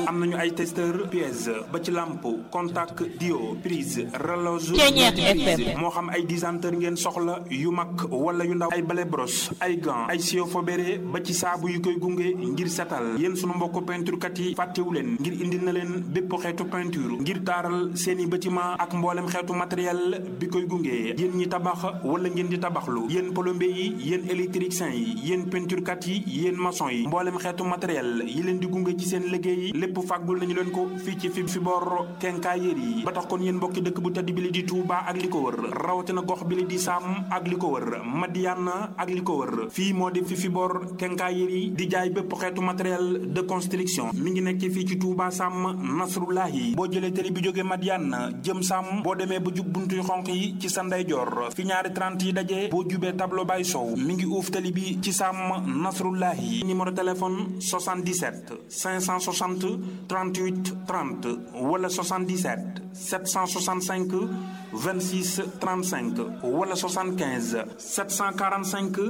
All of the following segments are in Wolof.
am nañu ay testeur pièce ba ci lampe contact dio prise relose moo xam ay disanteur ngeen soxla yu mag wala yu ndaw ay balai brosse ay gants ay sio fobéré ba ci saabu yu koy gunge ngir setal yéen sunu mbokk peinture kat yi fàttewu leen ngir indil na leen bépp xeetu peinture ngir taaral seeni bâtiment ak mboolem xeetu matériel bi koy gunge yéen ñi tabax wala ngeen di tabaxlu yéen plombier yi yéen électricien yi yéen peinture kat yi yéen maçon yi mboolem xeetu matériel yi leen di gunge ci seen liggéey lépp fàggul nañu leen ko fii ci fi bor quincaillerie yi ba tax kon yéen mbokki dëkk bu tedd bi li di Touba ak li ko wër rawatina gox bi li di Sam ak li ko wër Madiana ak li ko wër fii moo di fi bor quincaillerie di jaay bépp xeetu matériel de construction mi ngi nekk fii ci Touba Sam Nasrullahi boo jëlee télé bi jógee Madiana jëm Sam boo demee ba jub buntuy xonq yi ci sa ndeyjoor fi ñaari 30 yi daje boo jubee tableau bay sow mi ngi uuf télé bi ci Sam Nasrullahi numéro téléphone 77 560 38 30 wala 77 765 26 35 wala 75 745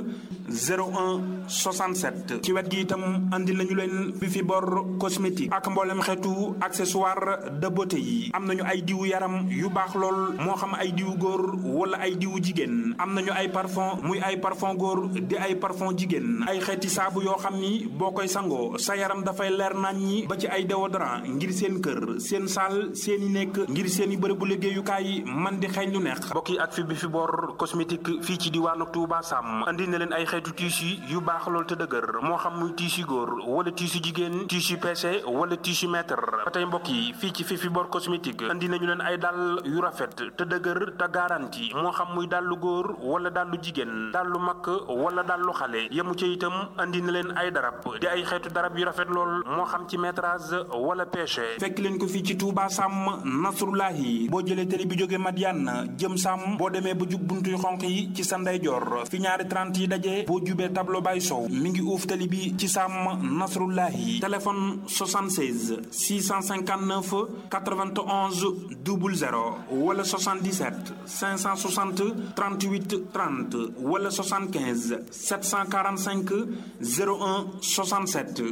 01 67 ci wet gi itam andi nañu leen fi bor cosmétique ak mboolem xeetu accessoire de beauté yi am nañu ay diwu yaram yu baax lool moo xam ay diwu góor wala ay diwu jigéen am nañu ay parfum muy ay parfum góor di ay parfum jigéen ay xeeti saabu yoo xam ni boo koy sangoo sa yaram dafay leer nañ ñi ba ci ay déodorant ngir seen kër seen saal seeni nekk ngir seeni bërëbu liggéeyukaay man di xeeñ lu neex bokk yi ak fi bor cosmétique fii ci diwaanu Touba Sam andi na leen ay xeetu tissu yu baax lool te dëgër moo xam muy tissu góor wala tissu jigéen tissu PC wala tissu mètre ba tey mbokk yi fii ci fi bor cosmétique andi nañu leen ay dàll yu rafet te dëgër te garanti moo xam muy dàllu góor wala dàllu jigéen dàllu mag wala dàllu xale yemu ci itam andi na leen ay darab di ay xeetu darab yu rafet lool moo xam ci métrage wala pêche fekk leen ko fii ci Touba Sam Nasrullahi boo jëlee télé bi jógee Madiana jëm Sam boo demee ba jub buntuy xonq yi ci sa ndeyjoor fi ñaari 30 yi daje boo jubee tableau bay sow mi ngi uuf télé bi ci Sam Nasrullahi téléphone 76 659 91 00 wala 77 560 38 30 wala 75 745 01 67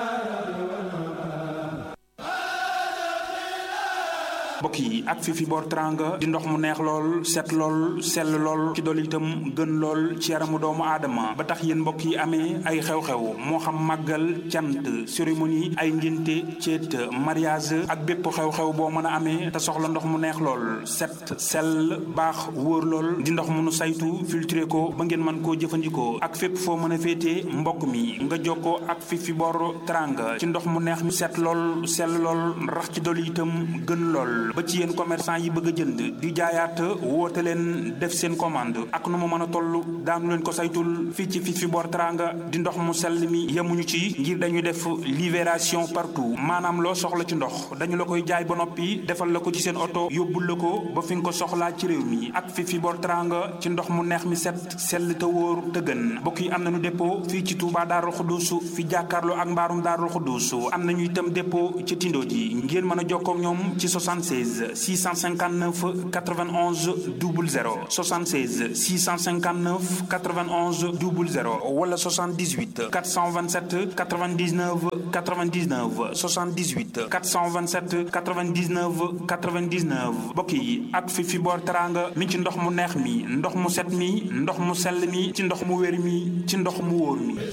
mbokk yi ak fi bor teranga di ndox mu neex lool set lool sell lool ci dool itam gën lool ci yaramu doomu aadama ba tax yéen mbokk yi amee ay xew-xew moo xam màggal cant cérémonie ay ngénte ceet mariage ak bépp xew-xew boo mën a amee te soxla ndox mu neex lool set sell baax wóor lool di ndox mu nu saytu filtré ko ba ngeen mën koo jëfandikoo ak fépp foo mën a féetee mbokk mi nga jokkoo ak fi bor teranga ci ndox mu neex mi set lool sell lool rax ci dool itam gën lool ba ci yéen commerçant yi bëgg a jënd di jaayaat woote leen def seen commande ak nu mu mën a toll daanu leen ko saytul fii ci fi bor teranga di ndox mu sell mi yemuñu ci ngir dañuy def libération partout maanaam loo soxla ci ndox dañu la koy jaay ba noppi defal la ko ci seen oto yóbbul la ko ba fi nga ko soxlaa ci réew mi ak fi bor teranga ci ndox mu neex mi set sell te wóor te gën mbokk yi am nañu dépôt fii ci Touba Darou Khoudoss fi jàkkaarloo ak mbaarum Darou Khoudoss am nañu itam dépôt ci Tindo ji ngeen mën a jokkoo ak ñoom ci 76 659 91 00 76 659 91 00 wala 78 427 99 99 78 427 99 99 mbokk yi ak fi bor teranga mi ci ndox mu neex mi ndox mu set mi ndox mu sell mi ci ndox mu wér mi ci ndox mu wóor mi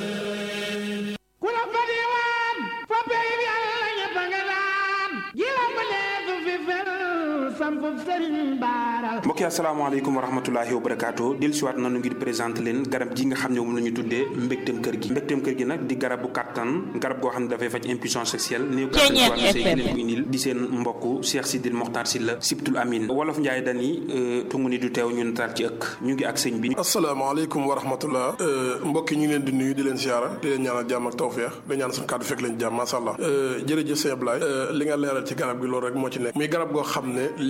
mbokk yi asalaamaaleykum wa rahmatulahi wa barakaatu del siwaat nanu ngir présenté leen garab gi nga xam ne moom la ñu tuddee mbégteem kër gi nag di garabu kàttan garab goo xam ne dafay faj impuissance sexuelle néew kàttan ci wàllu sëy leen ko indil di seen mbokk Cheikh Sidil Mokhtar Sylla Sibtul Amin wolof Njaay dani tungu ni du teew ñu nataal ci ëkk ñu ngi ak sëñ bi. asalaamaaleykum wa rahmatullah mbokk yi ñu ngi leen di nuyu di leen siyaara di leen ñaanal jàmm ak tawfeex di ñaan suñu kàddu fekk leen jàmm masha Allah jërëjëf sëñ Ablaye li nga leeral ci garab gi loolu rek moo ci nekk muy garab goo xam ne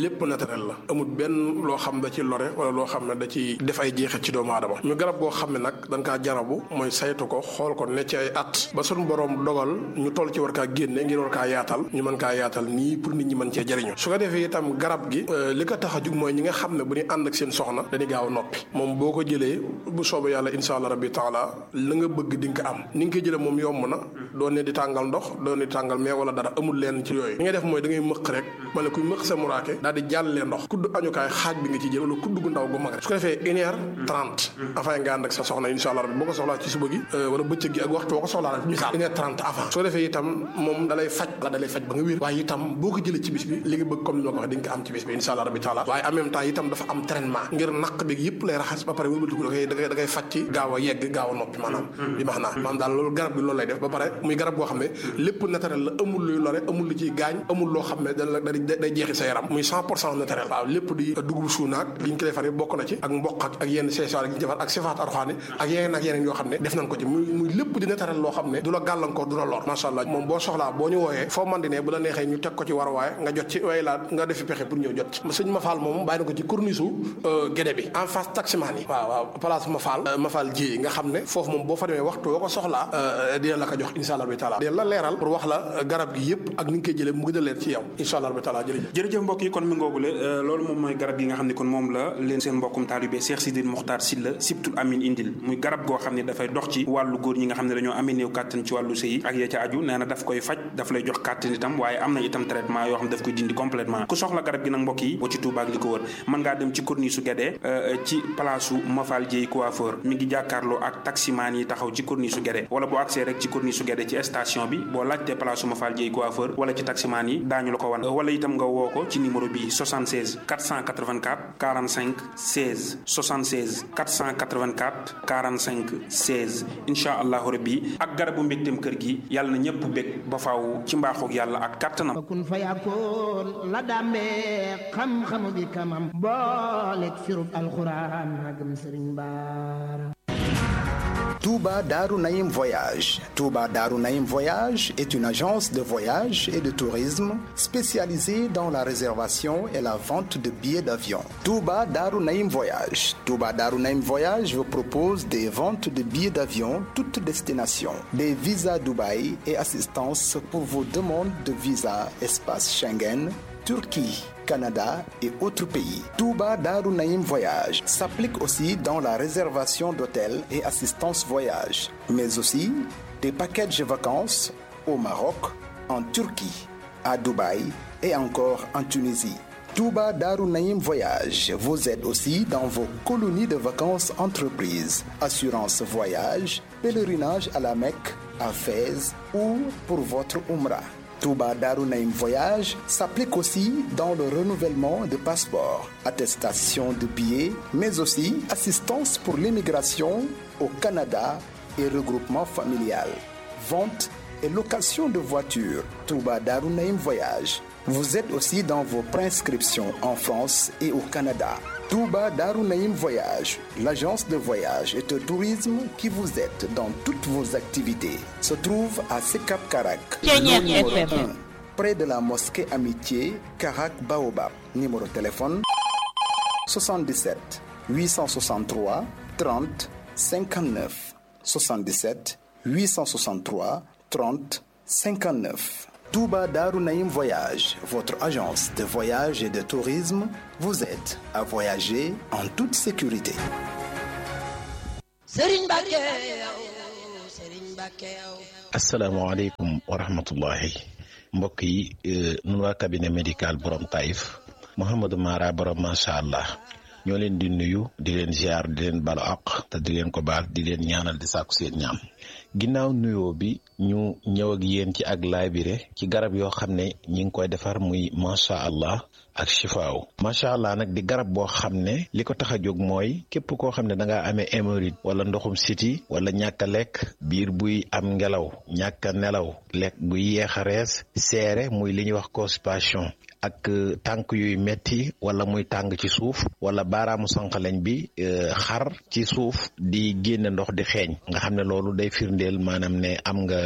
lépp naturel la amul benn loo xam da ci lore wala loo xam ne da ci def ay jeexit ci doomu aadama ñu garab goo xam ne nag dañ kaa jarabu mooy saytu ko xool ko ne ci ay at ba suñu borom dogal ñu toll ci war kaa génne ngir war kaa yaatal ñu mën kaa yaatal nii pour nit ñi mën cee jëriñu su ko defee itam garab gi li ko tax a jug mooy ñi nga xam ne bu ñu ànd ak seen soxna dañuy gaaw a noppi moom boo ko jëlee bu soobee yàlla insha allah rabbi taala la nga bëgg di nga ko am ni nga koy jëlee moom yomb na doon ne di tàngal ndox doon ne di tàngal mais wala dara amul leen ci yooyu li ngay def mooy da ngay mëq rek wala kuy mëq sa muraake daal di jàllee ndox kudd añukaay xaaj bi nga ci jël wala kudd gu ndaw gu mag rek su ko defee 1h30 afin nga ànd ak sa soxna insha allah rabbi boo ko soxlaa ci suba gi wala bëccëg gi ak waxtu boo ko soxlaa rek misaal 1h30 avant su ko defee itam moom dalay faj ba nga wér waaye itam boo ko jëlee ci bis bi li nga bëgg comme ni ma ko waxee di nga ko am ci bis bi insha allah rabbi taala waaye en même temps itam dafa am traitement ngir naq bi yëpp lay raxas ba pare wëlbatiku da ngay faj ci gaaw a yegg gaaw a noppi maanaam bi max naa maanaam daal loolu garab bi loolu lay def ba pare muy garab boo xam ne lépp naturel la amul luy lore amul lu ciy gaañ amul loo xam ne day jeexi sa yaram muy 100% naturel waaw lépp di dugub suunaak li ñu ko defar bokk na ci ak mboq ak yenn seesaar yi ñu defar ak sifaat arxaani ak yeneen yoo xam ne def nañ ko ci muy lépp di naturel loo xam ne du la gàllankoor du la lor masha Allah moom boo soxlaa boo ñu wooyee foo man di ne bu la neexee ñu teg ko ci war waaye nga jot ci way laa nga defi pexe pour ñëw jot ci sëñ Mafal moom bàyyi na ko ci corniche Guédé bi en face taximaan yi waaw place Mafal ji nga xam ne foofu moom boo fa demee waxtu boo ko soxlaa dina la ko jox insha Allah bi taala dina la leeral pour wax la garab gi yëpp ak ni nga koy jëlee mu gën a leer ci yow insha Allah bi taala jërëjëf mbokk yi kon mi ngoogule loolu moom mooy garab yi nga xam ne kon moom la leen seen mbokkum taalibe Cheikh Sidil Mokhtar Sylla Sibtul Amin indil muy garab goo xam ne dafay dox ci wàllu góor ñi nga xam ne dañoo amee néew kàttan ci wàllu sëy ak ya ca aju nee na daf koy faj daf lay jox kàttan itam waaye am na itam traitement yoo xam ne daf koy dindi complètement ku soxla garab gi nag mbokk yi boo ci Touba ak li ko wër mën ngaa dem ci corniche su Guédé ci place su Mafal Dieye coiffeur mi ngi jàkkaarloo ak taximaan yi taxaw ci corniche su Guédé wala boo accès rek ci corniche su Guédé ci station bi boo laajtee place su Mafal Dieye coiffeur wala ci taximaan yi daañu la ko wan wala itam nga woo ko ci numéro bi 76 484 45 16 76 484 45 16 incha allahu rabbi ak garabu mbégteem kër gi yàlla na ñëpp bég ba faaw ci mbaaxoog yàlla ak kàttanam kun fa yakun la dàmbee xam-xamu bi kamam booleeg firub alxuraan magam sëriñ baara Touba Darou Naïm Voyage. Touba Darou Naïm Voyage est une agence de voyage et de tourisme spécialisée dans la réservation et la vente de billets d'avion. Touba Darou Naïm Voyage. Touba Darou Naïm Voyage vous propose des ventes de billets d'avion toutes destinations, des visas Dubaï et assistance pour vos demandes de visa espace Schengen, Turquie, Canada et autres pays. Touba Darou Naïm Voyage s'applique aussi dans la réservation d'hôtels et assistance voyage, mais aussi des packages de vacances au Maroc, en Turquie, à Dubaï et encore en Tunisie. Touba Darou Naïm Voyage vous aide aussi dans vos colonies de vacances entreprises, assurance voyage, pèlerinage à la Mecque, à Fès ou pour votre Umrah. Touba Darou Naïm Voyage s'applique aussi dans le renouvellement de passeports, attestation de billets, mais aussi assistance pour l'immigration au Canada et regroupement familial, vente et location de voitures. Touba Darou Naïm Voyage vous aide aussi dans vos prescriptions en France et au Canada. Touba Darou Naïm Voyage, l'agence de voyage et de tourisme qui vous aide dans toutes vos activités, se trouve à Sekap Karak, numéro 1, près de la mosquée Amitié, Karak Baobab. Numéro de téléphone 77 863 30 59 77 863 30 59. Touba Darou Naïm Voyage, votre agence de voyage et de tourisme, vous aide à voyager en toute sécurité. Assalamu alaikum wa rahmatullahi. Mbokk yi nun waa cabinet médical borom Taïf Mouhamadou Mara borom macha allah ñoo leen di nuyu di leen ziar di leen balu àq te di leen ko baal di leen ñaanal di sàkku seen ñaam. ginnaaw nuyoo bi ñu ñëw ak yéen ci ak laabire ci garab yoo xam ne ñi ngi koy defar muy macha allah ak chifaaw macha allah nag di garab boo xam ne li ko tax a jóg mooy képp koo xam ne da ngaa amee hémorroïde wala ndoxum siti wala ñàkk a lekk biir buy am ngelaw ñàkk a nelaw lekk buy yeex a rees seere muy li ñuy wax constipation ak tànk yuy metti wala muy tàng ci suuf wala baaraamu sànqaleñ bi xar ci suuf di génne ndox di xeeñ nga xam ne loolu day firndeel maanaam ne am nga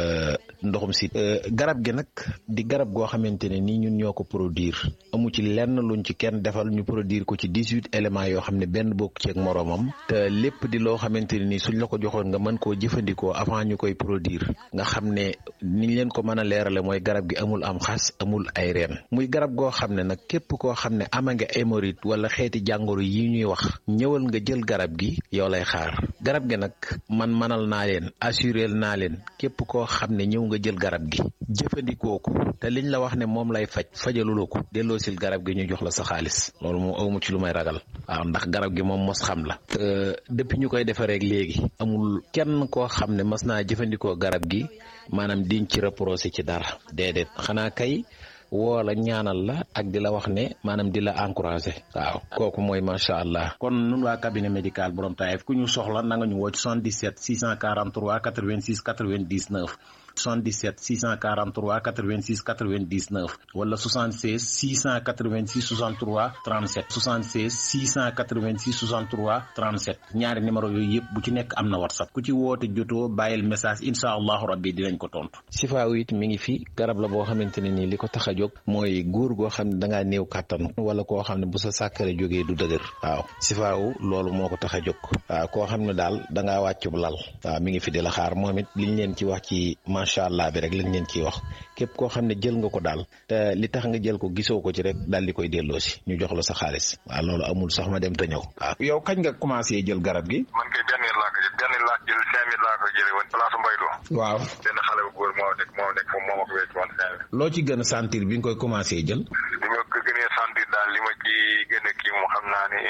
ndoxum si garab gi nag di garab goo xamante ne nii ñun ñoo ko produire amu ci lenn luñ ci kenn defal ñu produire ko ci 18 éléments yoo xam ne benn bokk ci ak moroomam te lépp di loo xamante ne nii suñ la ko joxoon nga mën koo jëfandikoo avant ñu koy produire nga xam ne niñ leen ko mën a leerale mooy garab gi amul am xas amul ay reen muy garab goo xam ne nag képp koo xam ne ama nga hémorroïde wala xeeti jàngoro yi ñuy wax ñëwal nga jël garab gi yow lay xaar garab gi nag man manal naa leen assurel naa leen képp koo xam ne ñëw nga jël garab gi jëfandikoo ko te liñ la wax ne moom lay fajaluloo ko delloosil garab gi ñu jox la sa xaalis loolu moom awmu ci lu may ragal waaw ndax garab gi moom mos xam la depuis ñu koy defaree léegi amul kenn koo xam ne mas naa jëfandikoo garab gi maanaam diñ ci reproché ci dara déedéet xanaa kay woo la ñaanal la ak di la wax ne maanaam di la encouragé waaw kooku mooy macha allah. kon nun waa cabinet médical borom Taïf ku ñu soxla na nga ñu woo ci 77 643 86 99 77 643 86 99 wala 76 686 63 37 76 686 63 37 ñaari numéro yooyu yëpp bu ci nekk am na whatsapp ku ci woote jotoo bàyyil message incha allahu rabbi dinañ ko tontu. sifaawu it mi ngi fi garab la boo xamante ne nii li ko tax a jóg mooy góor goo xam ne da ngaa néew kàttan wala koo xam ne bu sa sàkkare jógee du dëgër waaw sifaawu loolu moo ko tax a jóg waaw koo xam ne daal da ngaa wàccub lal waaw mi ngi fi di la xaar moom it liñ leen ci wax ci macha allah bi rek lañ leen ciy wax képp koo xam ne jël nga ko daal te li tax nga jël ko gisoo ko ci rek daal di koy delloosi ñu jox la sa xaalis waaw loolu amul sax ma dem te ñëw waaw. yow kañ nga commencé jël garab gi. man kay benn laa ko jël 5000 laa ko jëlee woon place Mbaylo. waaw benn xale bu góor moo nekk moom moo ma ko wécc woon 5000. loo ci gën a sentir bi nga koy commencé jël. li ma ko gënee sentir daal li ma ci gën a kii moo xam naa ne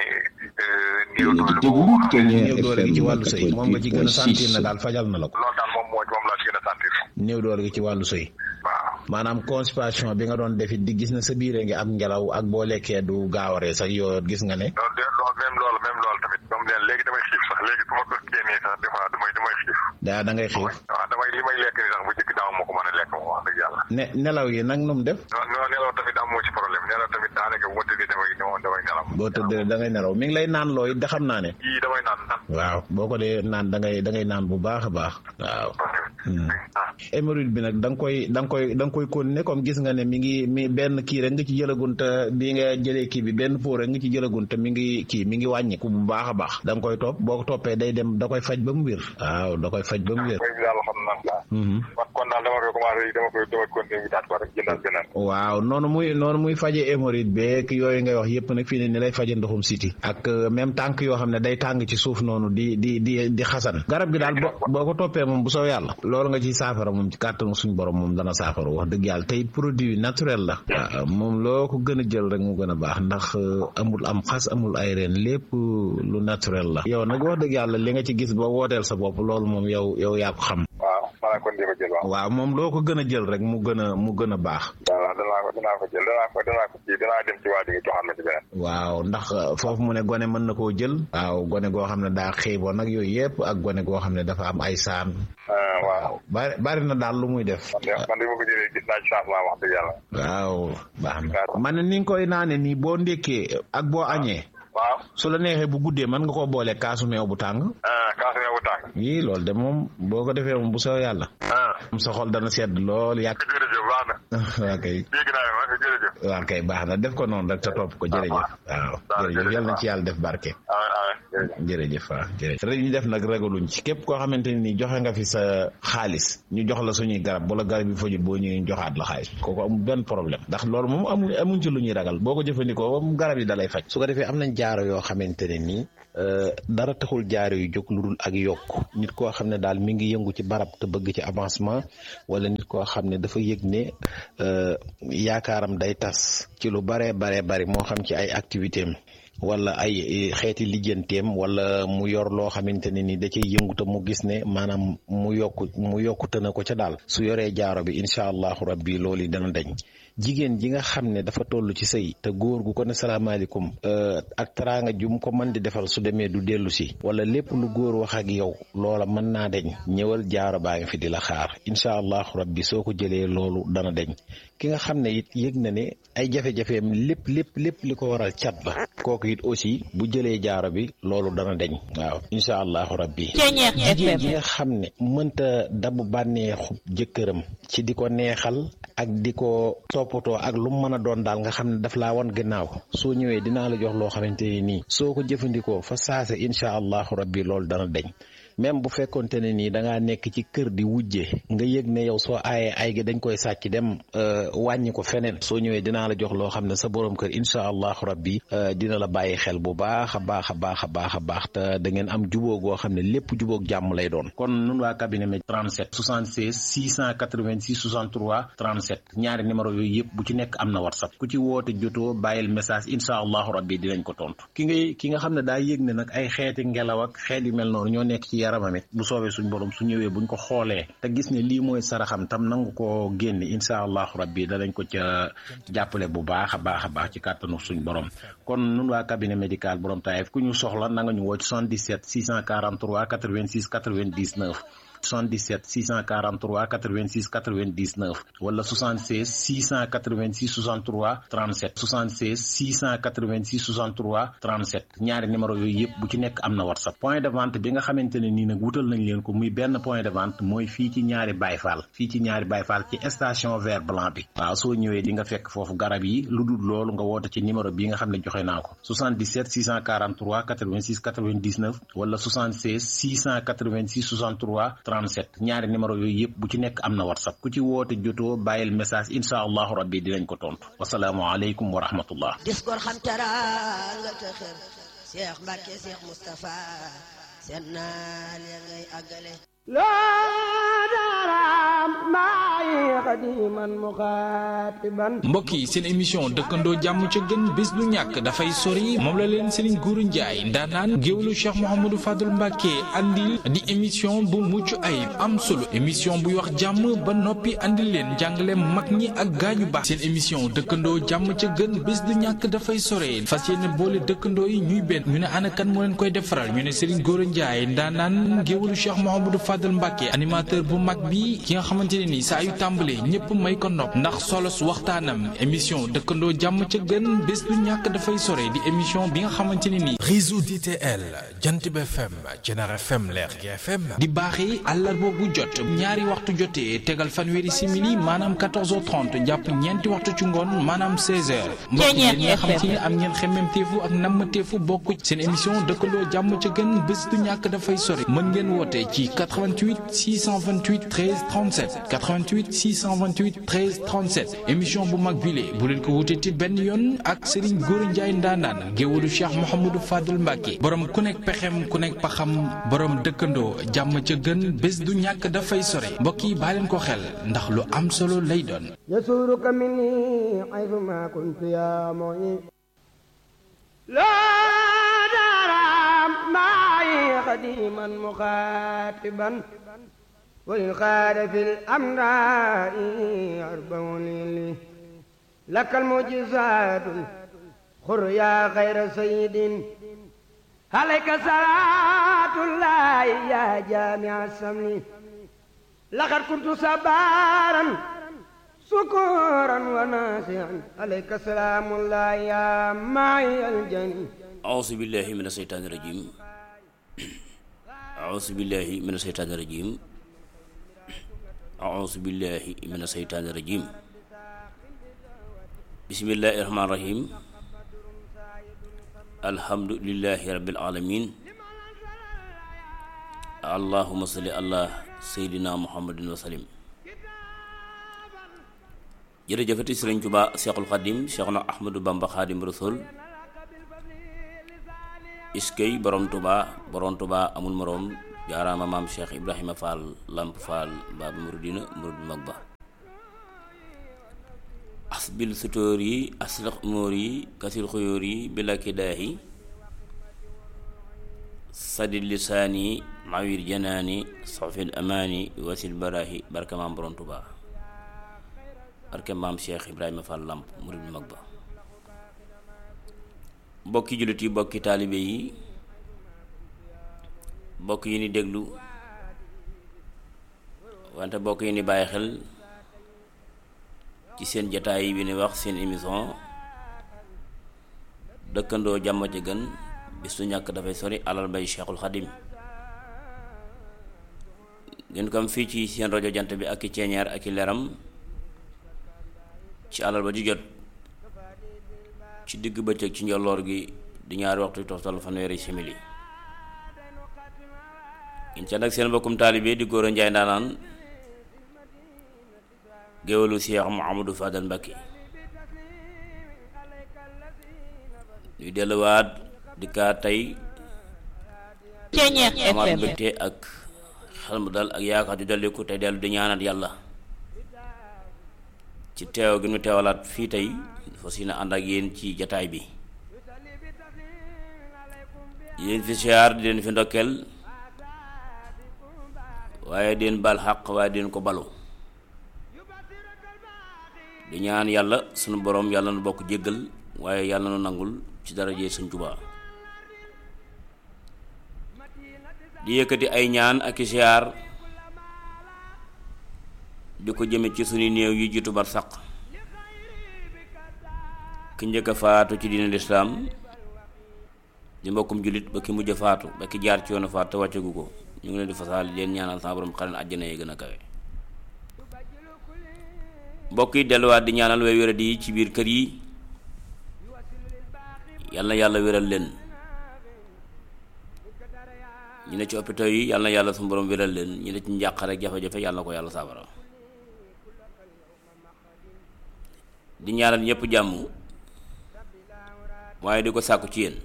néew doole gi ci wàllu sëy moom nga ci gën a sentir na daal fajal na la ko. loolu daal moom laa ci gën a sentir. néew doole gi ci wàllu sëy. waaw maanaam constipation bi nga doon defit di gis na sa biire ngi am ngelaw ak boo lekkee du gaawaree sax yoo gis nga ne. même loolu tamit moom leen léegi damay xiif sax léegi su ma ko génnee sax des fois damay xiif. da ngay xiif. waaw li may lekk ni sax bu njëkk daaw moo ko mën a lekk moom wax dëgg yàlla. nelaw yi nag nu mu def. non nelaw tamit amoo ci problème nelaw tamit daanaka bu ma tëddee damay nelaw. boo tëddee da ngay nelaw mi ngi lay naan looy da xam naa ne. yii damay naan. waaw boo ko dee naan da ngay naan bu baax a baax. waaw. hémorroïde bi nag da nga koy continuer comme gis nga ne mi benn kii rek nga ci jëlagun te bi nga jëlee kii bi benn po rek nga ci jëlagun te mi ngi wàññiku bu baax a baax da nga koy topp boo ko toppee day dem da koy faj ba mu wér. waaw da koy faj ba mu wér. kon daal dama koy continuer wutaat ko rek jëndal beneen. waaw noonu muy faje hémorroïde beeg yooyu ngay wax yëpp nag fii ne ni lay faje ndoxum siti ak même tànk yoo xam ne day tàng ci suuf noonu di xasan garab gi daal boo ko toppee moom bu soo yàlla loolu nga ci saafara moom ci kàttanu suñu borom moom dana saafara wax dëgg yàlla tey produit naturel la waaw moom loo ko gën a jël rek mu gën a baax ndax amul am xas amul ay reen lépp lu naturel la yow nag wax dëgg yàlla li nga ci gis ba wooteel sa bopp loolu moom yow yaa ko xam. waaw moom loo ko gën a jël rek mu gën a baax. danaa ko jël danaa dem ci waa ji joxaat ma ci beneen. waaw ndax foofu mu ne gone mën na koo jël. waaw gone goo xam ne daa xiiboon nag yooyu yëpp ak gone goo xam ne dafa am ay saan. waaw bari na daal lu muy def. man de ma ko jëlee gis naa ci changement wax dëgg yàlla. waaw baax na man ni nga koy naane nii boo ndékkee ak boo añee. waaw su la neexee bu guddee mën nga koo boole kaasu meew bu tàng. kaasu meew bu tàng. yii loolu de moom boo ko defee moom bu soo yàlla. sa xol dana sedd lool yàgg. jërëjëf baax na. waaw kay. dégg naa ma jërëjëf. waaw kay baax na def ko noonu rek te topp ko jërëjëf. waaw jërëjëf yal na ci yàlla def barke. jërëjëf waaw jërëjëf. rek ñu def nag ragaluñ ci képp koo xamante ni joxe nga fi sa xaalis ñu jox la suñuy garab bu la garab yi fajul boo ñëwee joxaat la xaalis kooku amul benn problème ndax loolu moom amuñ ci lu ñuy ragal boo ko jëfandikoo moom garab yi dalay faj. su ko defee am nañ jaaro yoo xamante ne nii dara taxul jaaro yu jóg lu dul ak yokk nit koo xam ne daal mi ngi yëngu ci barab te bëgg ci avancement wala nit koo xam ne dafa yëg ne yaakaaram day tas ci lu bari moo xam ci ay activité am wala ay xeeti lijjanteem wala mu yor loo xamante ne ni da cay yëngu te mu gis ne maanaam mu yokkute na ko ca daal su yoree jaaro bi incha allahu rabbi loolu yi dana dañ. jigéen ji nga xam ne dafa toll ci sëy te góor gu ko ne salaamaaleykum ak teraanga jum ko mën di defal su demee du dellu si wala lépp lu góor wax ak yow loola mën naa deñ ñëwal jaaro baa ngi fi di la xaar incha allahu rabbi soo ko jëlee loolu dana deñ ki nga xam ne it yëg na ne ay jafe-jafeem lépp li ko waral cat la kooku it aussi bu jëlee jaaro bi loolu dana deñ waaw incha allahu rabbi jigéen ji nga xam ne mënta dabu bànneexu jëkkëram ci di ko neexal ak di ko toppatoo ak lu mu mën a doon daal nga xam ne daf laa wan gannaaw soo ñëwee dinaa la jox loo xamante ni nii soo ko jëfandikoo fa saase incha allahu rabbi loolu dana deñ même bu fekkonte ne nii da ngaa nekk ci kër di wujje nga yëg ne yow soo aayee ay gi dañ koy sàcc dem wàññi ko feneen soo ñëwee dinaa la jox loo xam ne sa borom kër incha allahu rabbi dina la bàyyi xel bu baax a baax a baax a baax a baax te da ngeen am jubóo goo xam ne lépp jubóog jàmm lay doon. kon nun waa cabinet mi 37 76 686 63 37 ñaari numéro yooyu yëpp bu ci nekk am na whatsapp ku ci woote jotoo bàyyil message incha allahu rabbi dinañ ko tontu ki nga xam ne daa yëg ne nag ay xeeti ngelaw ak xeet yu mel noonu ñoo nekk ci yaramam it bu soobee suñ borom su ñëwee buñ ko xoolee te gis ne lii mooy saraxam tam nangu ko génne incha allahu rabbi danañ ko ca jàppale bu baax a baax a baax ci kàttanu suñ borom kon nun waa cabinet médical borom Taïf ku ñu soxla na nga ñu woo ci 77 643 86 99 77 643 86 99 wala 76 686 63 37 76 686 63 37 ñaari numéro yooyu yëpp bu ci nekk am na whatsapp point de vente bi nga xamante ne nii nag wutal nañ leen ko muy benn point de vente mooy fii ci ñaari Baye Fall ci station vert blanc bi waaw soo ñëwee di nga fekk foofu garab yi lu dul loolu nga woote ci numéro bi nga xam ne joxe naa ko 77 643 86 99 wala 76 686 63 37 ñaari numéro yooyu yëpp bu ci nekk am na whatsapp ku ci woote jotoo bàyyil message insha allahu rabbi dinañ ko tontu wasalaamu aleykum wa rahmatullah diskor xam teraanga te xër Cheikh Mbacke Cheikh Moustapha seen naal ya ngay àggale mbokk yi seen émission dëkkandoo jàmm ca gën bés du ñàkk dafay sori moom la leen Serigne Gora Ndiaye ndaanaan géwlu Cheikh Mouhamadou Fadel Mbacke andil di émission bu mucc ayib am solo émission buy wax jàmm ba noppi andil leen jàngale mag ñi ak gaañu baax seen émission dëkkandoo jàmm ca gën bés du ñàkk dafay sori fas yéene boole dëkkandoo yi ñuy benn ñu ne ana kan moo leen koy defaral ñu ne Serigne Gora Ndiaye ndaanaan géwlu Cheikh Mouhamadou Fadel Mbacke animateur bu mag bi ki nga xamante ne ni saa yu tàmbalee ñëpp may ko nopp ndax solos waxtaanam émission dëkkandoo jàmm ca gën bés du ñàkk dafay sore di émission bi nga xamante ne ni réseau DTL Jantib FM Jenar FM Lergui FM di baaxee àllarba bu jot ñaari waxtu jotee tegal fanweeri simili maanaam 14h30 jàpp ñeenti waxtu ci ngoon maanaam 16h mbokk yi nga xamante ni am ngeen xemmemteefu ak nammateefu bokk seen émission dëkkandoo jàmm ca gën bés du ñàkk dafay sore mën ngeen woote ci 88 628 13 37 88 628 13 37 émission bu mag bile bu leen ko wutee ci benn yoon ak Serigne Gora Ndiaye ndaanaan géwalu Cheikh Mouhamadou Fadel Mbacke borom ku nekk pexem ku nekk paxam borom dëkkandoo jàmm ca gën bés du ñàkk dafay sore mbokk yi baa leen ko xel ndax lu am solo lay doon. yasuruka minni aythuma kuntu ya mu'i la daram ma'i qadiman mukhatiban والغار في الأمراء أربع ليل لك المعجزات خر يا خير سيد عليك صلاة الله يا جامع السمن لقد كنت صبارا شكورا وناسعا عليك سلام الله يا معي الجني أعوذ بالله من الشيطان الرجيم أعوذ بالله من الشيطان الرجيم أعوذ بالله من الشيطان الرجيم بسم الله الرحمن الرحيم الحمد لله رب العالمين اللهم صل على سيدنا محمد وسلم jërëjëfati Sëriñ Tuubaa Seexul Xadim Seexuna Ahmadu Bamba Xadim Rasul iskay borom Tuubaa amul moroom jaaraama maam Cheikh Ibrahima Fall Lamp Fall Baaba Muridina murid mag ba asbil sutóor yi aslaq umóor yi kasil xuyóor yi bila kidaahi sadid lisaani mawir janaani sofil amaani wasil baraahi barke maam borom Tuubaa barke maam Cheikh Ibrahima Fall Lamp murid mag ba bokki jullit yi bokki taalibe yi bokk yi ni déglu wante bokk yi ni bàyyi xel ci seen jataay bi ni wax seen émission dëkkandoo jàmm ci gën bis du ñàkk dafay sori alal bay Cheikhul Khadim ngeen ko am fii ci seen rajo jant bi ak i ceeñeer ak i leram ci alal ba ju jot ci digg bëccëg ci njolloor gi di ñaari waxtu toftal fanweeri simili in ca nag seen bokkum taalibe di Gora Ndiaye ndaanaan géwalu Cheikh Mouhamadou Fadal Mbacké ñuy delluwaat di kaa tey amaat mbégte ak xel mu dal ak yaakaar ju dolliku tey dellu di ñaanat yàlla ci teew gi ñu teewalaat fii tey fas yéene ànd ak yéen ci jataay bi yéen fi siyaar di leen fi ndokkeel waaye di leen bal xaq waaye di leen ko balu di ñaan yàlla sunu borom yàlla nu bokk jéggal waaye yàlla nu nangul ci daraje Sëñ Tuubaa di yëkkati ay ñaan ak i siyaar di ko jëme ci suñu néew yi jiitu bar saq ki njëkk a faatu ci diine lislaam di mbokkum jullit ba ki mujj a faatu ba ki jaar ci yoonu faatu te wàccagu ko ñu ngi leen di fasaal leen ñaanal sa borom xaren àjjana yi gën a kawe mbokk yi delluwaat di ñaanal way wéradi yi ci biir kër yi yàlla na yàlla wéral leen ñu ne ci hôpital yi yàlla na yàlla suñu borom wéral leen ñu ne ci njàqare ak jafe-jafe yàlla na ko yàlla saabara di ñaanal ñëpp jàmm waaye di ko sàkku ci yéen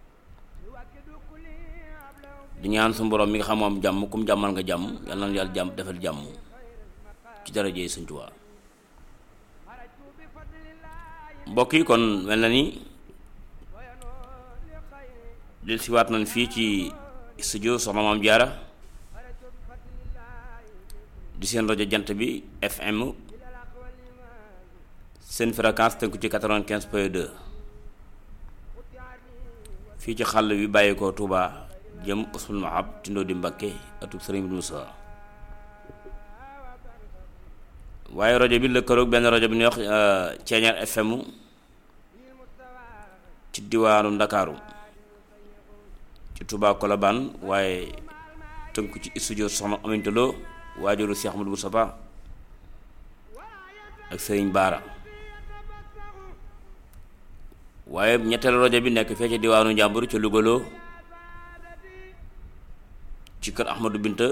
di ñaan suñu borom mi nga xam moom jàmm kum jàmmal nga jàmm yàlla na yàlla jàmm defal jàmm ci daraje Sëñ Tuubaa mbokk yi kon mel na ni del siwaat nañ fii ci studio Soxna Maam Jaara di seen rajo jant bi FM seen fréquence tënku ci 95.2 fii ci xàll bi bàyyi ko Touba jëm Ousmane Mahab Tindo di Mbakke atub Sëriñ Moussa waaye rajo bi lëkkaloog benn rajo bi ñuy wax Ceeñaar FM ci diwaanu Ndakaaru ci Touba Colobane waaye tënku ci studio Soxna Aminta Lo waajuru Cheikh Ahmadou Moustapha ak Sëriñ Baara waaye ñetteelu rajo bi nekk fee ci diwaanu Njàmbur ca Louga ci kër Ahmadou Binta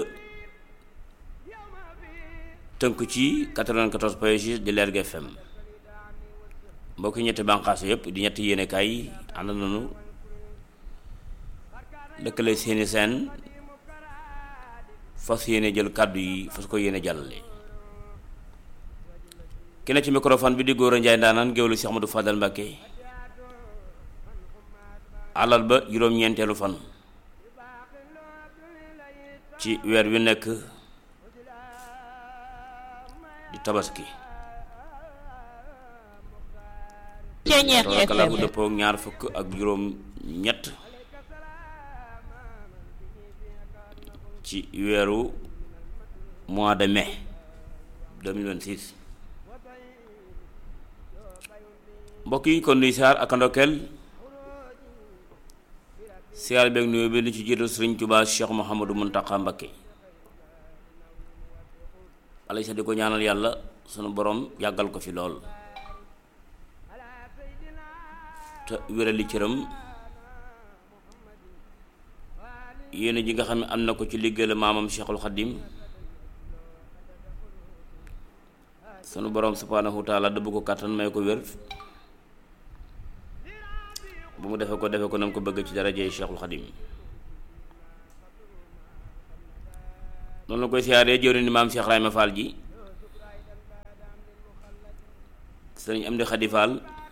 tënku ci 94.6 di Lergui FM mbokki ñetti bànqaasu yëpp di ñetti yéenekaay yi ànd nañu lëkkale seeni seen fas yéene jël kàddu yi fas ko yéene jàllale kenn ci microphone bi di Gora Ndiaye ndaanaan géwlu Cheikh Ahmadou Fadal Mbacké alal ba juróom-ñeenteelu fan ci weer wi nekk di tabaski Ceeñeer kala bu dëppoo ñaar fukk ak juróom ñett ci weeru mois de mai 2026 mbokk yi kon nuy saar ak ndokkeel siyaar beeg nuyoo bi li ci jiitu Sëriñ Tuubaa Cheikh Mouhamadou Mountakha Mbacké alay sa di ko ñaanal yàlla sunu borom yàggal ko fi lool te wérali cëram yéen ji nga xam ne am na ko ci liggéeyal maamam Cheikhul Khadim sunu borom subhanahu wa taala dëbb ko kàttan may ko wér bu mu defe ko nam ko bëgg ci darajee Cheikhul Khadim noonu la koy siyaaree jëwri ni maam Cheikh Rayma Fall ji sëriñ Amdi Khady Fall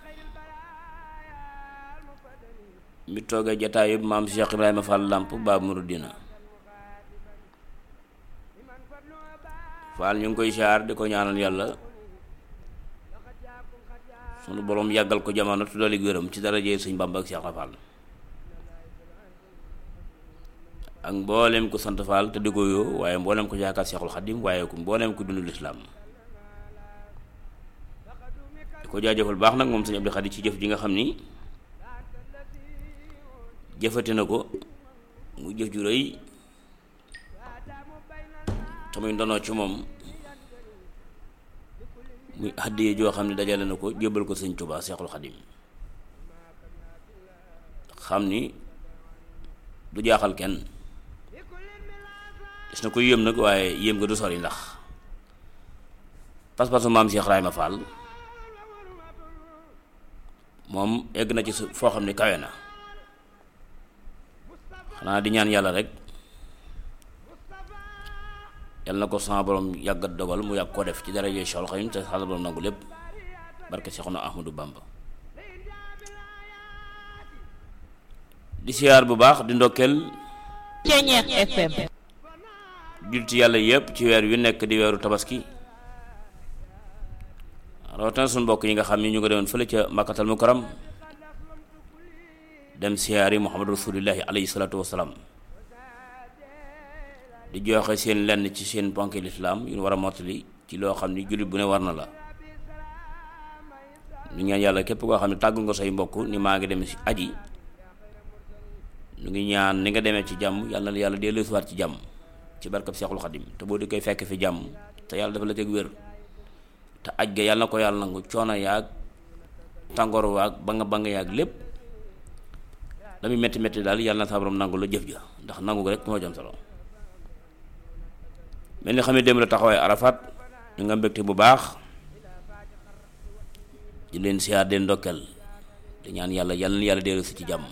mi toogee jataay yëpp maam Cheikh Ibrahima Fall Lamp Baab Mouridina Fall ñu ngi koy siyaar di ko ñaanal yàlla sunu borom yàggal ko jamono tuddalig wéram ci darajee sëñ Bamba ak Cheikh Fall ak mboolem ko sant Fall te di ko yoo waaye mboolem ko yaakaar Cheikhul Khadim waaye ko mboolem ko dundu lislaam di ko jaajëfal baax nag moom sëñ Abdou Khadi ci jëf ji nga xam ni jëfati na ko mu jëf ju rëy te muy ndonoo ci moom muy hadiya joo xam ne dajale na ko jébbal ko sëñ Tuubaa Seexul Xadim xam ni du jaaxal kenn gis na ko yéem nag waaye yéem nga du sori ndax pas-pasu maam Cheikh Ibrahima Fall moom egg na ci foo xam ne kawe na xanaa di ñaan yàlla rek yàlla na ko sama borom yàggat dogal mu yàgg koo def ci daraje Seexul Xadim te xala borom nangu lépp barke Seexuna Ahmadu Bamba di siyaar bu baax di ndokkeel Ceñeex FM julti yàlla yépp ci weer wi nekk di weeru tabaski rawatina suñu mbokk yi nga xam ni ñu nga demoon fële ca Makkatal Mukarram dem siyaari Muhammadu Rasulillahi alayhi salaatu wasalaam di joxe seen lenn ci seen ponk lislaam yu war a mottali ci loo xam ni jullit bu ne war na la ñu ñaan yàlla képp koo xam ne tàggu nga say mbokk ni maa ngi dem ci aji ñu ngi ñaan ni nga demee ci jàmm yàlla na yàlla dellusiwaat ci jàmm ci barkab Seexul Xadim te boo di koy fekk fi jàmm te yàlla dafa la teg wér te aj ga yàlla na ko yàlla nangu coono yaag tàngoor waag ba nga yaag lépp la muy metti metti daal yàlla na sa borom nangu la jëf ja ndax nangu rek moo jëm solo mel ni xam ne dem la taxawaay Arafat ñu nga mbégte bu baax di leen siyaar den ndokkeel di ñaan yàlla na yàlla dellu si ci jàmm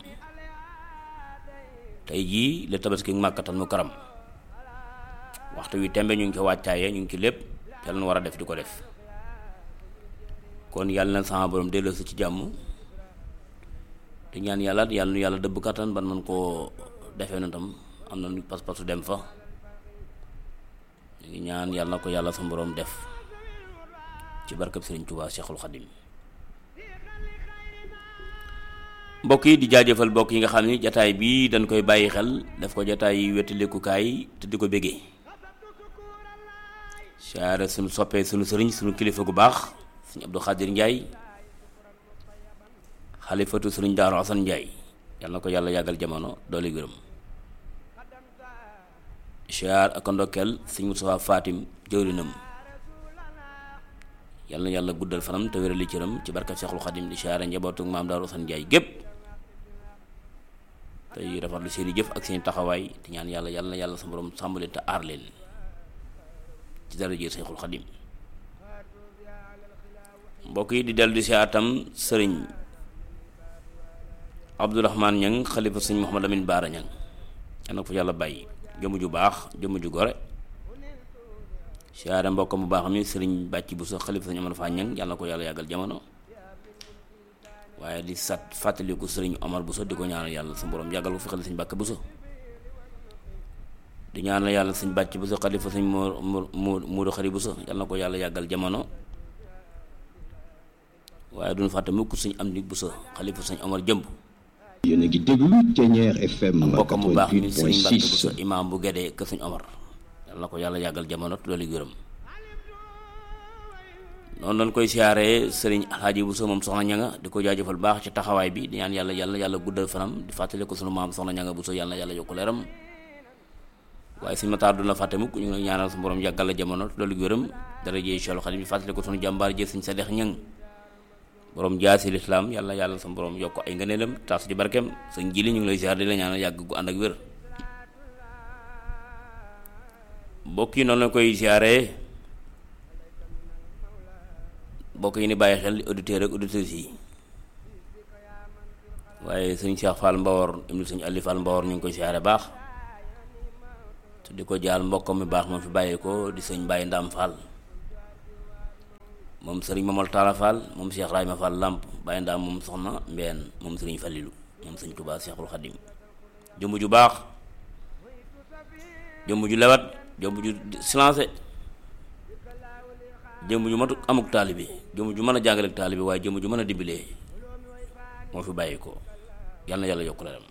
tey jii la tabaski Makkatal Mukarram waxtu wi tembe ñu ngi ko wàccaaye ñu ngi ci lépp te lan war a def di ko def kon yàlla na sama borom dellu si ci jàmm te ñaan yàlla dëbb kattan ban man koo defee na tam am na nu pas-pasu dem fa ñu ngi ñaan yàlla na ko yàlla sa borom def ci barkab Sëriñ Tuubaa Seexul Xadim mbokk yi di jaajëfal mbokk yi nga xam ni jataay bii dañ koy bàyyi xel def ko jataay yi wettalikukaay te di ko béggee siyaare suñu soppee suñu sëriñ suñu kilifa gu baax sëriñ Abdou Khadir Ndiaye xalifatu sëriñ Daaru Asan Ndiaye yàlla na ko yàlla yàggal jamono doole gërëm siyaar ak ndokkeel sëriñ Moustapha Fatim jëwrinam yàlla na yàlla guddal fanam te wérali cëram ci barka Seexul Xadim di siyaare njabootu maam Daaru Asan Ndiaye gépp tey rafetlu seeni jëf ak seen taxawaay te ñaan yàlla na yàlla sa borom sàmm leen te aar leen ci daraja Seexul Xadim mbokk yi di dellu di siyaar tam sëriñ Abdourahmane Ñang xalifa sëñ Mouhamad Lamine Baara Ñang yal na ko fa yàlla bàyyi jëmm ju baax jëmm ju gore siyaare mbokk mu baax mi sëriñ Bàcci Buso xalifa sëñ Omar Fa Ñang yal na ko yàlla yàggal jamono waaye di fàttaliku sëriñ Omar Buso di ko ñaanal yàlla su borom yàggal ko fi xalifa sëñ Bàkk Buso di ñaanal yàlla sëñ Bàcc Buso xalifa sëñ Muudu Xari Buso yal na ko yàlla yàggal jamono waaye duñu fàtte mukk sëñ Amdi Buso xalifa sëñ Omar Jëmb yéen a ngi déglu Ceñeex FM mbokk mu baax mi sëñ Mbàkke Buso imaam bu Gédé kër sëñ Omar yal na ko yàlla yàggal jamono te doolu gërëm noonu lañ koy siyaaree sëriñ Alxaaji Buso moom soxna ñanga di ko jaajëfal baax ci taxawaay bi di ñaan yàlla guddal fanam di fàttali ko sunu maam soxna ñanga Buso yàlla yokku leeram waaye sëñ Mataar du la fàtte mukk ñu ngi ñaanal su borom yàggal la jamono te doolu gërëm daraje Seexul Xadim di fàttali ko sunu jàmbaar ji sëñ Sadex Ñang borom jaasi lislaam yàlla sa borom yokk ay ngëneelam taas ci barkeem sëñ Jili ñu ngi lay siyaar di la ñaanal yàgg gu ànd ak wér mbokk yi noonu la koy siyaaree mbokk yi ni bàyyi xel auditeurs ak auditrices yi waaye sëñ Cheikh Fall Mbawor ibnu sëñ Ali Fall Mbawor ñu ngi koy siyaare baax te di ko jaal mbokkam mi baax moom fi bàyyee ko di sëñ Baye Ndam Fall moom sëriñ Mamal Talla Fall moom Cheikh Rahima Fall Lamp Baye Ndam moom soxna Mbeen moom sëriñ Fallilu moom sëñ Touba Cheikhul Khadim jëmm ju baax jëmm ju lewat jëmm ju silencé jëmm ju matu amuk taalibi jëmm ju mën a jàngale ak taalibi waaye jëmm ju mën a dimbilee moo fi bàyyi ko yal na yàlla yokk leeram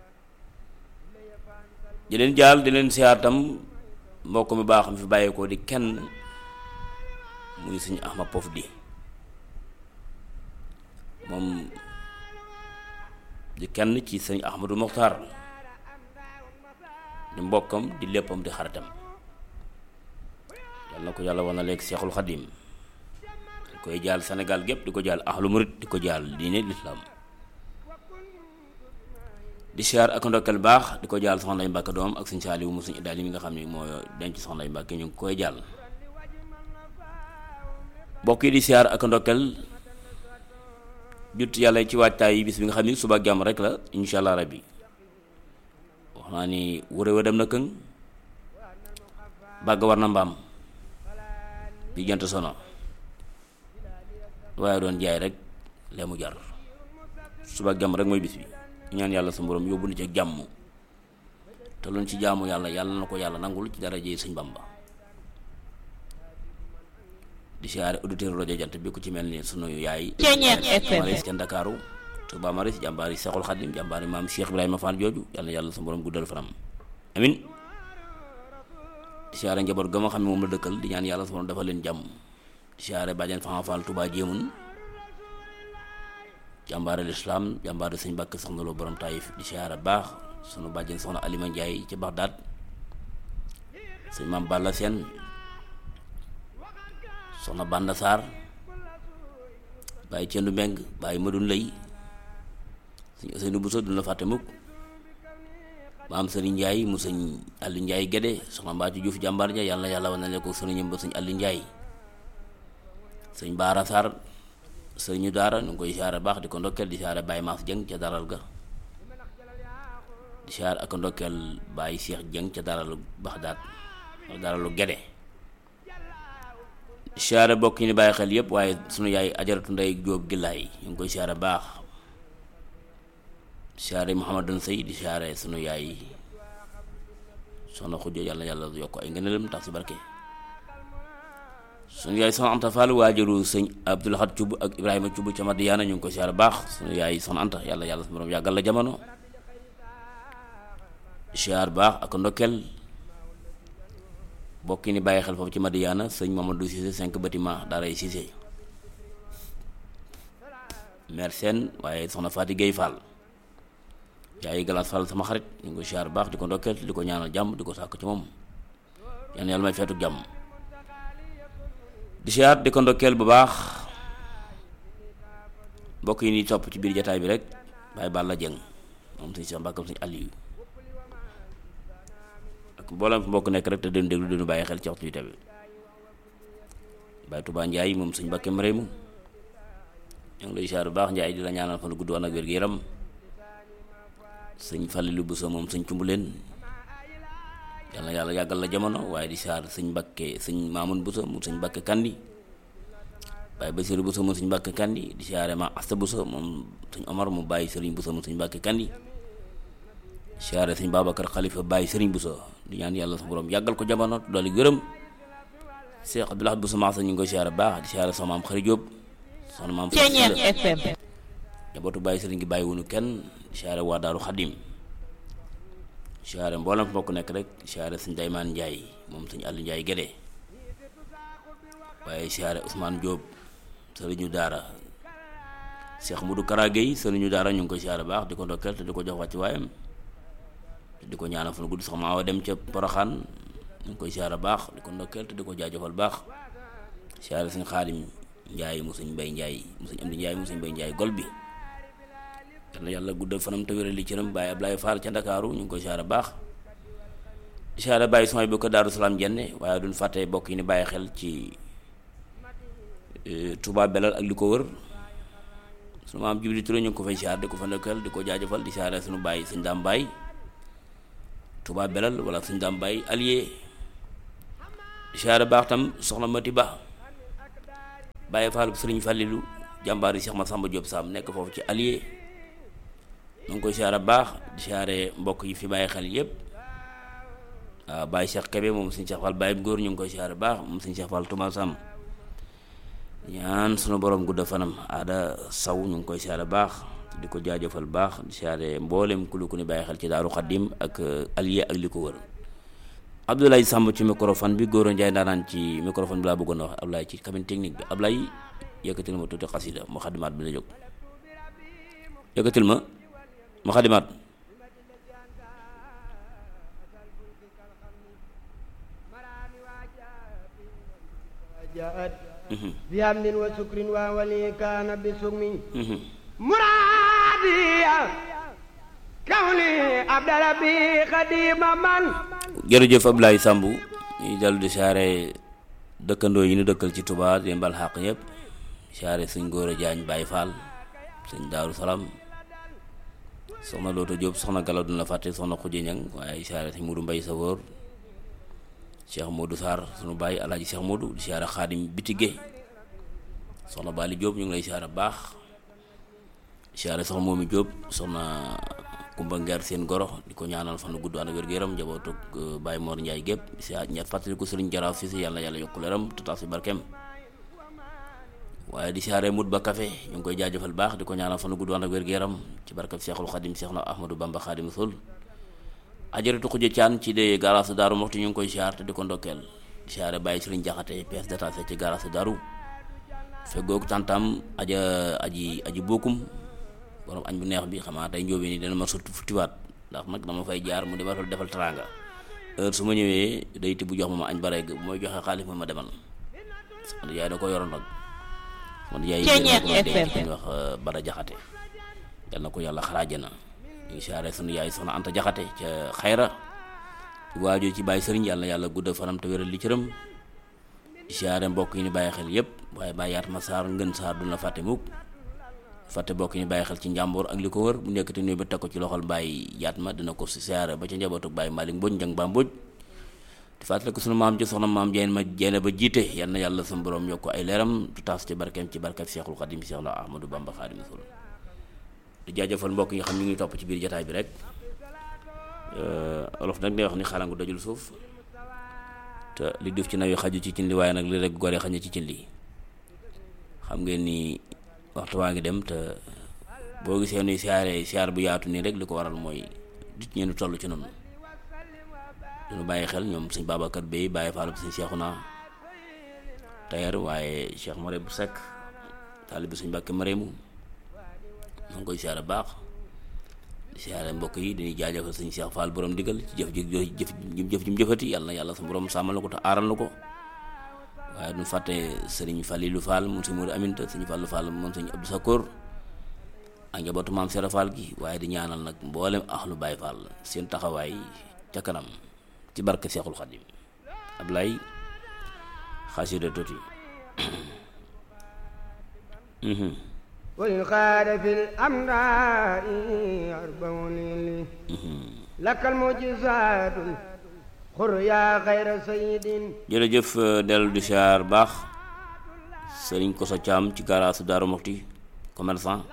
di leen jaal di leen siyaar tam mbokk mi baax mi fi bàyyi ko di kenn muy suñu Ahmad Pof di moom di kenn ci sëñ Ahmadou Mokhtar di mbokkam di léppam di xaritam yàlla na ko yàlla wan na léegi Seexul Xadim di koy jaal Sénégal gépp di ko jaal ahlu murit di ko jaal diine lislaam di siyaar ak ndokkeel baax di ko jaal soxna Mbàkke doom ak sëñ Saaliwu mu sëñ Idaali mi nga xam ne moo denc soxna Mbàkke ñu ngi koy jaal mbokk yi di siyaar ak ndokkeel jut yàlla ci waajtaay bis bi nga xam ni suba ak jàmm rek la insha allah rabbi wax naa ni wuré wa dem na këng bàgg war na mbaam bi jant sono waaye doon jaay rek lee mu jar suba ak jàmm rek mooy bis bi ñaan yàlla sa borom yóbbu na ci jàmm te luñ ci jaamu yàlla yàlla na ko yàlla nangul ci daraje sëñ Bamba di siyaare auditeur rajo Jant bi ku ci mel ni sunu yaay Maris ca Ndakaaru Touba Maris jàmbaari Seexul Xadim jàmbaari maam Cheikh Ibrahima Fall jooju yàlla na yàlla sa borom guddal fanam amin di siyaare njaboot ga ma xam ne moom la dëkkal di ñaan yàlla sa borom dafa leen jàmm di siyaare bàjjen Fama Fall Touba jéemun jàmbaare lislaam jàmbaare sëñ Mbàkke soxna Lo borom Taïf di siyaare baax sunu bàjjen soxna Alima Njaay ci Baxdaad sëñ maam Balla Seen soxna Banda Sarr bàyyi Cendu Mbeng bàyyi Madun Lay sëñ Ousseynou Bousso duñ la fàtte mukk maam sëriñ Njaay mu sëñ Alli Njaay Gédé soxna Mbaacu Juuf jàmbaar ja yàlla yàlla wan na ko sëriñam ba sëñ Alli Njaay sëñ Baara Sarr sëriñu daara ñu ngi koy siyaare baax di ko ndokkeel di siyaare Baye Maas Jeng ca daral ga di siyaare ak ndokkeel Baye Cheikh Jeng ca daralu Baxdaad daralu Gédé di siyaare bokk yi ni bàyyi xel yëpp waaye sunu yaay ajaratu Ndey Jóob Gillaay ñu ngi koy siyaare baax di siyaare Mouhamadou Sey di siyaare sunu yaay soxna Xujja yàlla yàlla yokk ay ngëneelam tax si barke sunu yaay soxna Anta Fall waajuru sëñ Abdul Ahad Cubb ak Ibrahima Cubb ca Madiyaana ñu ngi ko siyaare baax sunu yaay soxna Anta yàlla yàlla su borom yàggal la jamono siyaar baax ak ndokkeel bokk ni bàyyi xel foofu ci Madiyaana sëñ Mamadou Cissé 5 bâtiment daaray Cissé maire Sène waaye soxna Fati Gueye Fall yaay Galas Fall sama xarit ñu ngi ko siyaar baax di ko ndokkeel di ko ñaanal jàmm di ko sàkk ci moom yal na yàlla may feetu jàmm di siyaar di ko ndokkeel bu baax mbokk yi ni topp ci biir jataay bi rek Baye Balla Dieng moom sëñ Cheikh Mbàkke sëñ Aliou ak mboolem fi mbokk nekk rek te den déglu dinu bàyyi xel ci waxtu wi tamit Baye Touba Ndiaye moom sëñ Mbàkke Mrému ñu ngi lay siyaar bu baax Ndiaye di la ñaanal fan gudd woon ak wér gu yaram sëñ Fallilu Buso moom sëñ Cumbuleen yàlla na yàlla yàggal la jamono waaye di siyaar sëñ Mbàkke sëñ Maamun Buso mu sëñ Mbàkke Kandi Baye Basiru Buso mu sëñ Mbàkke Kandi di siyaare ma Asta Buso moom sëñ Omar mu Baye Sëriñ Buso mu sëñ Mbàkke Kandi siyaare sëñ Babacar Xalifa Baye Sëriñ Buso di ñaan yàlla sa borom yàggal ko jamono dooli gërëm Cheikh Abdoulaye Buso Maasa ñu ngi koy siyaare baax di siyaare sama maam Xari Jóob soxna maam FM njabootu Baye Sëriñ gi bàyyi wunu kenn di siyaare waa Daaru Xadim siyaare mboolem mbokk nekk rek siyaare sëñ Daymaan Njaay moom sëñ Àlli Njaay Gédé waaye siyaare Ousmane Diop sëriñu daara Cheikh Moudou Kara Gueye sëriñu daara ñu ngi koy siyaare baax di ko ndokkeel te di ko jox wàcc waayam te di ko ñaanal fu nu gudd sax ma awa dem ca Poroxaan ñu ngi koy siyaare baax di ko ndokkeel te di ko jaajëfal baax siyaare sëñ Xaadim Njaay mu sëñ Mbay Njaay mu sëñ Amdi Njaay mu sëñ Mbay Njaay gol bi yàlla guddal fanam te wéral li cëram Baye Ablaye Fall ca Ndakaaru ñu ngi koy siyaare baax di siyaare Baye Soy bu ko Daaru Salaam jenne waaye duñ fàtte bokk yi ni bàyyi xel ci Touba Belal ak li ko wër sunu maam Jibril Touré ñu ngi ko fay siyaare di ko fa ndokkeel di ko jaajëfal di siyaare sunu Baye sëñ Daam Baye Touba Belal wala sëñ Daam Baye allié di siyaare baax tam soxna Mati Ba Baye Fall sëriñ Fallilu jàmbaar yi Cheikh Massamba Diop Sam nekk foofu ci allié ñu ngi koy siyaare baax di siyaare mbokk yi fi bàyyi xel yépp waaw Baye Cheikh Kébé moom sëñ Cheikh Fall Baye góor ñu ngi koy siyaare baax moom sëñ Cheikh Fall Touma Sam ñaan sunu borom gudda fanam aada saw ñu ngi koy siyaare baax di ko jaajëfal baax di siyaare mboolem ku ni bàyyi xel ci Daaru Xaddim ak allié ak li ko wër Abdoulaye Samb ci microphone bi Góora Njaay ndaanaan ci microphone bi laa bëggoon a wax Abdoulaye ci cabine technique bi Abdoulaye yëkkatil ma tuuti xasida mu xaddimaat bi la jóg yëkkatil ma Muxadimaat بحمد وشكر وولي كان بسمي مرادي كوني عبد ربي خديم من jërëjëf Ablaye Samb ñuy dellu di siyaare dëkkandoo yi ñu dëkkal ci Touba di mbal xaq ñëpp siyaare sëñ Góora Jaañ Baye Fall sëñ Daaru Salaam soxna Loota Jóob soxna Galaw duna fàtte soxna Xuji Ñang waaye siyaare sëñ Mudu Mbay Sawoor Cheikh Modou Sarr sunu baay Alaaji Cheikh Modou di siyaare Xaadim Bitige soxna Bali Jóob ñu ngi lay siyaare baax siyaare soxna Moomi Jóob soxna Kumba Ngeer seen goro di ko ñaanal fan gudd ànd ak wér-gu-yaram njabootu Baye Mor Ndiaye gépp si ñaat fàttali ko Sëriñ Jaraaf si yàlla yokku leeram tutaas si barkeem waaye di siyaare mut ba café ñu ngi koy jaajëfal baax di ko ñaanal fan gudd ànd ak wér-gu-yaram ci barkeb Seexul Xadim Seex na Ahmadou Bamba Xaadimu Rasuul ajaratu Xuja Caan ci de garaasu Daaru Muxti ñu ngi koy siyaar te di ko ndokkeel di siyaare Baye Sëriñ Jaxate pièce détachée ci garaasu Daaru feggoog tantam aji bokkum borom añ bu neex bi xamaa tey njóobee ni dana ma sut futtiwaat ndax nag dama fay jaar mu defal teraanga heure su ma ñëwee day tibb jox ma añ ba rek bu may joxe xaalis ma demal sama yaay da ko yoroon nag man yaay yi wax Bada Jaxate yal na ko yàlla xaraaje na ñu ngi siyaare sunu yaay soxna Anta Jaxate ca xayra waajoo ci bàyyi sëriñ yàlla gudda fanam te wéral li cëram di siyaare mbokk yi ni bàyyi xel yépp waaye bàyyi yaat ma saar ngën saar du la fàtte mukk fàtte bokk ñu bàyyi xel ci njàmbur ak li ko wër bu nekk te nuyu ba teg ko ci loxol bàyyi yaat ma dina ko si siyaare ba ca njabootu bàyyi Malick Mbodj njang ba Mbodj di fàttale ko sunu maam ci soxna maam Jeene ba jiite yal na yàlla sunu borom yokk ay leeram tu taas ci barkeem ci barkeem Seexul Xadim Seex na Ahmadou Bamba Xaadimu Rasuul di jaajëfal mbokk yi xam ñu ngi topp ci biir jataay bi rek olof nag day wax ni xalangu dajul suuf te li def ci nawi xaju ci cin li waaye nag li rek gore xañ ci cin li xam ngeen ni waxtu waa ngi dem te boo gisee nuy siyaar bu yaatu nii rek li ko waral mooy dit ñeenu toll ci noonu duñu bàyyi xel ñoom sëñ Babacar Bey bàyyi Fall sëñ Seexuna Tayer waaye Cheikh Mare bu Seck taalibe sëñ Mbàkke Mareemu ñoo ngi koy siyaare baax di siyaare mbokk yi dañuy jaajëfal sëñ Cheikh Fall borom digal ci jëf jim jëfati yàlla na yàlla sa borom sàmmal na ko te aaral na ko waaye duñ fàtte sëriñ Falilu Fall moom sëñ Modou Aminta sëñ Fallu Fall moom sëñ Abdou Sakor ak njabootu maam Sera Fall gi waaye di ñaanal nag mboolem axlu Baye Fall seen taxawaay ca kanam ci barke Seexul Xadim Ablaye xasida tuuti وإن خاد في الأمراء أربعون لي لك المعجزات xur yaa xayra sayidin jërëjëf dellu di siyaar baax sëriñ Koso Caam ci garaasu Daaru Muxti commerçant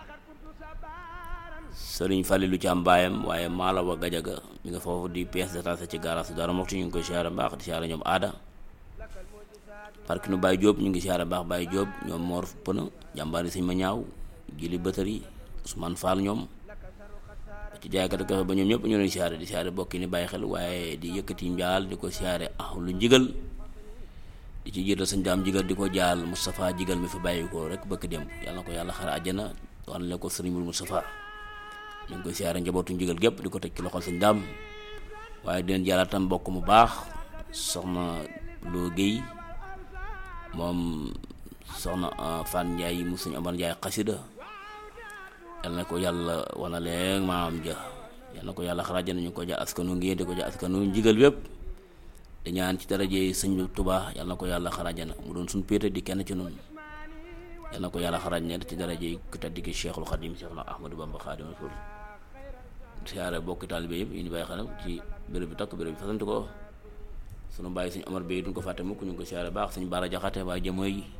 sëriñ Falilu Caam baayam waaye maala wa Gajaga mi nga foofu di pièce détachée ci garaasu Daaru Muxti ñu ngi koy siyaar baax di siyaar ñoom aada park nu Baye Diop ñu ngi siyaar baax Baye Diop ñoom Mor Pëna jàmbaari sëñ ma ñaaw jili bëtëri Ousmane Fall ñoom ci jaaykat kafe ba ñoom ñëpp ñu leen siyaare di siyaare bokki ni bàyyi xel waaye di yëkkati njaal di ko siyaare lu njigal di ci jiital sëñ daam jigal di ko jaal Moustapha jigal mi fi bàyyi ko rek bëkk démb yàlla na ko yàlla xare àjjana wan le ko sëriñ bul Moustapha ñu ngi koy siyaare njabootu njigal gépp di ko teg ci loxol sëñ daam waaye di leen jaalatam mbokk mu baax soxna Lo Guèye moom soxna Fan Ndiaye mu sëñ Amar Ndiaye xasida yal na ko yàlla wana leen maam ja yal na ko yàlla xaraja nañu ko ja askanu ngi di ko ja askanu njigal wépp di ñaan ci daraje sëñ Tuubaa yal na ko yàlla xaraja na mu doon suñ péete di kenn ci nun yal na ko yàlla xaraj ne ci daraje ku tedd ki Cheikhul Khadim Cheikh na Ahmadou Bamba Khadimu Rasul siyaare bokki taalibe yëpp yi ñu bàyyi xel ci béréb bi takk béréb bi fasanti ko sunu bàyyi sëñ Amar Bey duñ ko fàtte mukk ñu ngi ko siyaare baax sëñ Baara Jaxate waaye jëmooy